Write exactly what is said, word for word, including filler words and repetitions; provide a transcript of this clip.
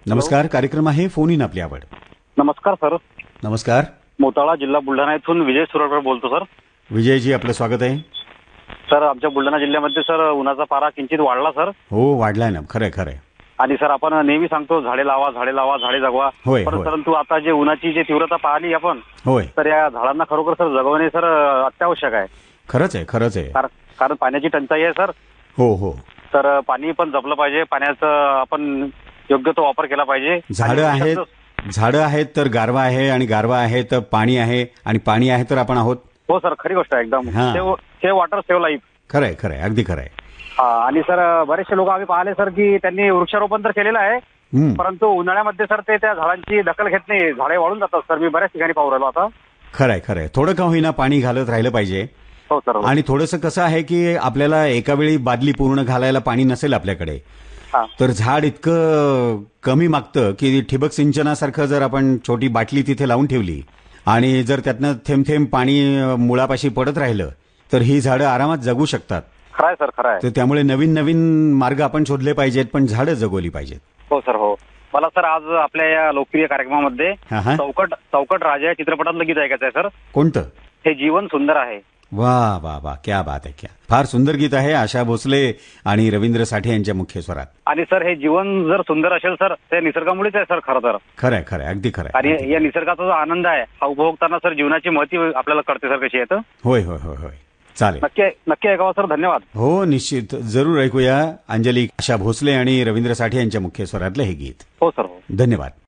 नमस्कार. कार्यक्रम आहे फोन इन आपली आवड. नमस्कार सर. नमस्कार. मोताळा जिल्हा बुलढाणा इथून विजय सुरकर बोलतो सर. विजयजी, आपलं स्वागत आहे. सर, आमच्या बुलढाणा जिल्ह्यामध्ये सर उन्हाचा पारा किंचित वाढला सर. हो, वाढलाय ना. खरंय खरंय. आणि सर आपण नेहमी सांगतो झाडे लावा झाडे लावा झाडे जगवा. होय, पण होय. परंतु आता जे उन्हाची जी तीव्रता पाहिली आपण, होय, तर या झाडांना खरोखर सर जगवणे सर अत्यावश्यक आहे. खरंच आहे खरंच आहे. कार- कारण पाण्याची टंचाई आहे सर. हो हो. तर पाणी पण जपलं पाहिजे. पाण्याचा आपण योग्य तो वापर केला पाहिजे. झाडं आणि आहेत झाडं आहेत तर गारवा आहे, आणि गारवा आहे तर पाणी आहे, आणि पाणी आहे तर आपण आहोत. हो सर, खरी गोष्ट आहे एकदम. हा. Save water save life. खरंय खरंय, अगदी खरंय. हा. आणि सर बरेचसे लोक आम्ही पाहिले सर की त्यांनी वृक्षारोपण तर केलेलं आहे, हम्म. परंतु उन्हाळ्यामध्ये सर ते त्या झाडांची दखल घेत नाही. झाडे वाळून जातात सर. मी बऱ्याच ठिकाणी पाहू राहिलो आता. खरंय खरंय. थोडं का होईना पाणी घालत राहिलं पाहिजे. हो सर. हो. आणि थोडंसं कसं आहे की आपल्याला एका वेळी बादली पूर्ण घालायला पाणी नसेल आपल्याकडे, हा. तर झाड इतकं कमी मागतं की ठिबक सिंचनासारखं जर आपण छोटी बाटली तिथे लावून ठेवली आणि जर त्यातनं थेंब थेंब पाणी मुळापाशी पडत राहिलं तर ही झाडं आरामात जगू शकतात. खरं आहे सर, खरं आहे. तर त्यामुळे नवीन नवीन मार्ग आपण शोधले पाहिजेत, पण झाडं जगवली पाहिजेत. हो सर. हो. मला सर आज आपल्या या लोकप्रिय कार्यक्रमामध्ये हा हा. चौकट चौकट राजा या चित्रपटातलं गीत ऐकायचं आहे सर. कोणतं? हे जीवन सुंदर आहे. वा वा वा, क्या बात आहे. क्या फार सुंदर गीत आहे. आशा भोसले आणि रवींद्र साठे यांच्या मुख्य स्वरात. आणि सर हे जीवन जर सुंदर असेल सर, ते निसर्गामुळेच आहे सर खरं तर. खरंय खरंय, अगदी खरंय. आणि या निसर्गाचा जो आनंद आहे हा उपभोगताना सर जीवनाची महती आपल्याला कळते सर कशी आहे. होय होय होय होय. चालेल. नक्की नक्की ऐकावं सर. धन्यवाद. हो, निश्चित जरूर ऐकूया. अंजली, आशा भोसले आणि रवींद्र साठे यांच्या मुख्य स्वरातलं हे गीत. हो सर. हो. धन्यवाद.